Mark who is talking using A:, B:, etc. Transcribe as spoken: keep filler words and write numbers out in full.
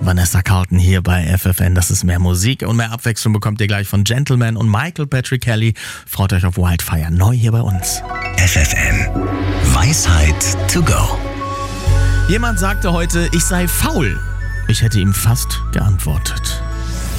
A: Vanessa Carlton hier bei F F N. Das ist mehr Musik und mehr Abwechslung bekommt ihr gleich von Gentleman und Michael Patrick Kelly. Freut euch auf Wildfire, neu hier bei uns.
B: F F N. Weisheit to go.
A: Jemand sagte heute, ich sei faul. Ich hätte ihm fast geantwortet.